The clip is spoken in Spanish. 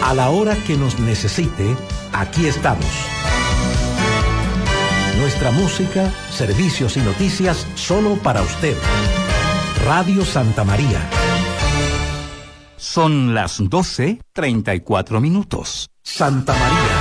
A la hora que nos necesite, aquí estamos. Nuestra música, servicios y noticias solo para usted. Radio Santa María. Son las 12:34. Santa María.